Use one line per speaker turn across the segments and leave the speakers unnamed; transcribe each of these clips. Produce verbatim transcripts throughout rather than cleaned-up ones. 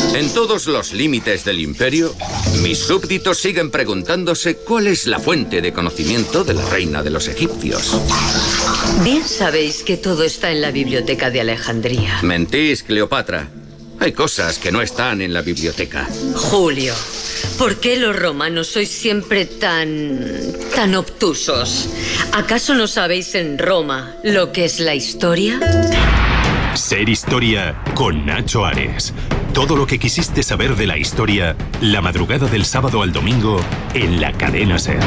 En todos los límites del imperio, mis súbditos siguen preguntándose cuál es la fuente de conocimiento de la reina de los egipcios.
Bien sabéis que todo está en la biblioteca de Alejandría.
Mentís, Cleopatra. Hay cosas que no están en la biblioteca.
Julio, ¿por qué los romanos sois siempre tan... tan obtusos? ¿Acaso no sabéis en Roma lo que es la historia?
Ser Historia con Nacho Ares. Todo lo que quisiste saber de la historia, la madrugada del sábado al domingo en la cadena SER.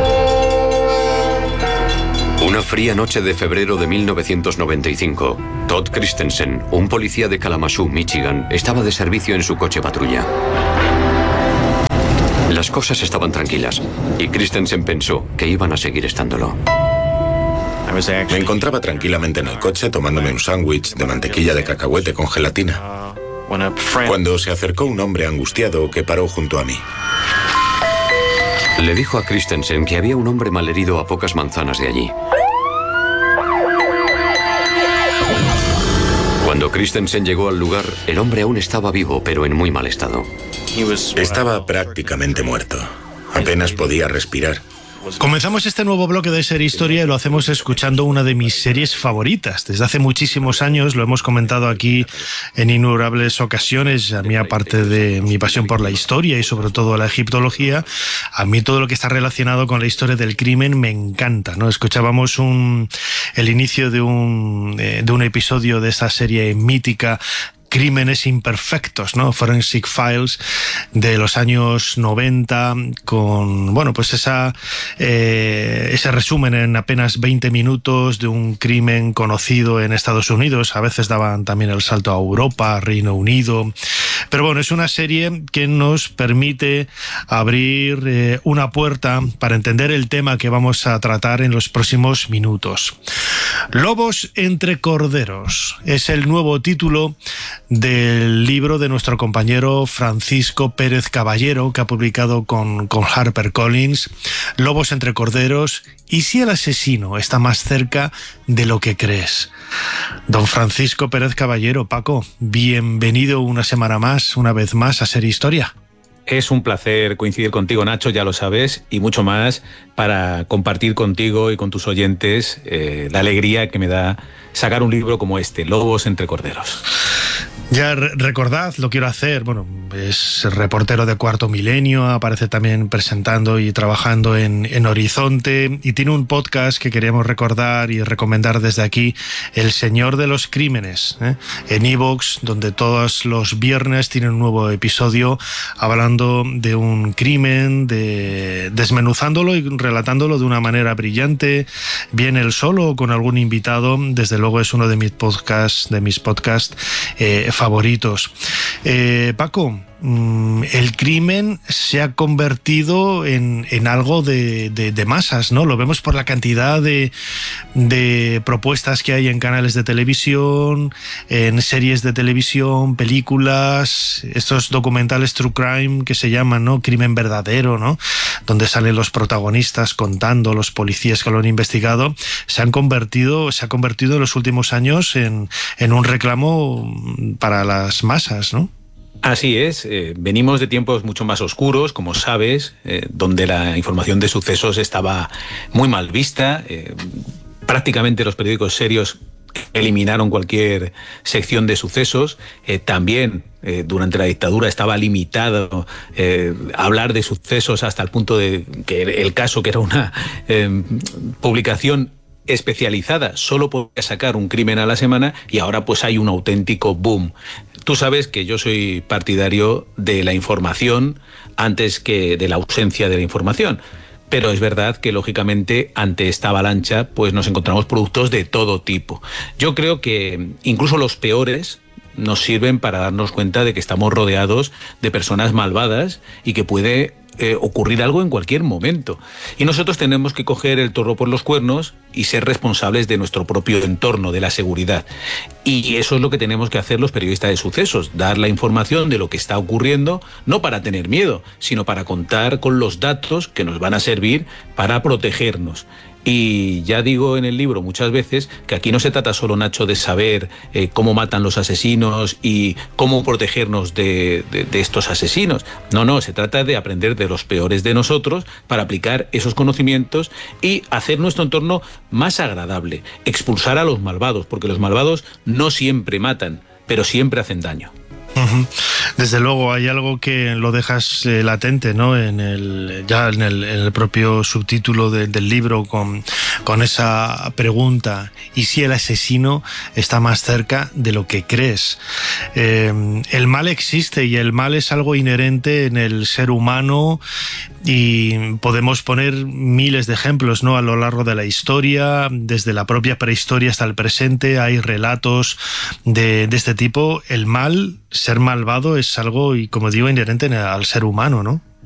Una fría noche de febrero de mil novecientos noventa y cinco, Todd Christensen, un policía de Kalamazoo, Michigan, estaba de servicio en su coche patrulla. Las cosas estaban tranquilas y Christensen pensó que iban a seguir estándolo.
Me encontraba tranquilamente en el coche tomándome un sándwich de mantequilla de cacahuete con gelatina, cuando se acercó un hombre angustiado que paró junto a mí.
Le dijo a Christensen que había un hombre malherido a pocas manzanas de allí. Cuando Christensen llegó al lugar, el hombre aún estaba vivo, pero en muy mal estado.
Estaba prácticamente muerto. Apenas podía respirar.
Comenzamos este nuevo bloque de Ser Historia y lo hacemos escuchando una de mis series favoritas. Desde hace muchísimos años, lo hemos comentado aquí en innumerables ocasiones, a mí aparte de mi pasión por la historia y sobre todo la egiptología, a mí todo lo que está relacionado con la historia del crimen me encanta, ¿no? Escuchábamos un, el inicio de un, de un episodio de esta serie mítica, Crímenes imperfectos, ¿no? Forensic Files, de los años noventa, con, bueno, pues esa eh, ese resumen en apenas veinte minutos de un crimen conocido en Estados Unidos. A veces daban también el salto a Europa, Reino Unido. Pero bueno, es una serie que nos permite abrir eh, una puerta para entender el tema que vamos a tratar en los próximos minutos. Lobos entre corderos es el nuevo título del libro de nuestro compañero Francisco Pérez Caballero, que ha publicado con, con HarperCollins, Lobos entre corderos, y si el asesino está más cerca de lo que crees. Don Francisco Pérez Caballero, Paco, bienvenido una semana más, una vez más, a Ser Historia.
Es un placer coincidir contigo, Nacho, ya lo sabes, y mucho más para compartir contigo y con tus oyentes eh, la alegría que me da sacar un libro como este, Lobos entre corderos.
Ya re recordad, lo quiero hacer, bueno, es reportero de Cuarto Milenio, aparece también presentando y trabajando en, en Horizonte, y tiene un podcast que queríamos recordar y recomendar desde aquí, El Señor de los Crímenes, ¿eh? en iVoox, donde todos los viernes tiene un nuevo episodio hablando de un crimen, de desmenuzándolo y relatándolo de una manera brillante, bien él solo o con algún invitado. Desde luego es uno de mis podcasts, de mis podcasts eh, favoritos. Eh, Paco, el crimen se ha convertido en, en algo de, de, de masas, ¿no? Lo vemos por la cantidad de, de propuestas que hay en canales de televisión, en series de televisión, películas, estos documentales true crime que se llaman, ¿no? Crimen verdadero, ¿no? Donde salen los protagonistas contando, los policías que lo han investigado. Se han convertido, se ha convertido en los últimos años en, en un reclamo para las masas, ¿no?
Así es, eh, venimos de tiempos mucho más oscuros, como sabes, eh, donde la información de sucesos estaba muy mal vista. Eh, prácticamente los periódicos serios eliminaron cualquier sección de sucesos. Eh, también eh, durante la dictadura estaba limitado eh, hablar de sucesos hasta el punto de que el caso, que era una eh, publicación especializada, solo podía sacar un crimen a la semana, y ahora pues hay un auténtico boom. Tú sabes que yo soy partidario de la información antes que de la ausencia de la información, pero es verdad que lógicamente ante esta avalancha pues nos encontramos productos de todo tipo. Yo creo que incluso los peores nos sirven para darnos cuenta de que estamos rodeados de personas malvadas y que puede Eh, ocurrir algo en cualquier momento. Y nosotros tenemos que coger el toro por los cuernos y ser responsables de nuestro propio entorno, de la seguridad. Y eso es lo que tenemos que hacer los periodistas de sucesos, dar la información de lo que está ocurriendo, no para tener miedo, sino para contar con los datos que nos van a servir para protegernos. Y ya digo en el libro muchas veces que aquí no se trata solo, Nacho, de saber eh, cómo matan los asesinos y cómo protegernos de, de, de estos asesinos. No, no, se trata de aprender de los peores de nosotros para aplicar esos conocimientos y hacer nuestro entorno más agradable, expulsar a los malvados, porque los malvados no siempre matan, pero siempre hacen daño.
Desde luego hay algo que lo dejas eh, latente, ¿no? En el, ya en el, en el propio subtítulo de, del libro con, con esa pregunta: ¿y si el asesino está más cerca de lo que crees? Eh, el mal existe y el mal es algo inherente en el ser humano y podemos poner miles de ejemplos, ¿no? A lo largo de la historia, desde la propia prehistoria hasta el presente, hay relatos de, de este tipo. El mal, ser malvado, es algo, y como digo, inherente al ser humano, ¿no?